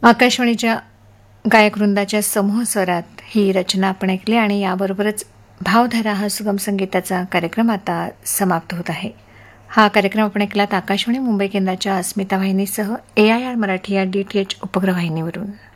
आकाशवाणीच्या गायकवृंदाच्या समूह स्वरात ही रचना आपण ऐकली आणि याबरोबरच भावधारा हा सुगम संगीताचा कार्यक्रम आता समाप्त होत आहे. हा कार्यक्रम आपण ऐकलात आकाशवाणी मुंबई केंद्राच्या अस्मिता वाहिनीसह AIR मराठी या DTH उपग्रह वाहिनीवरून.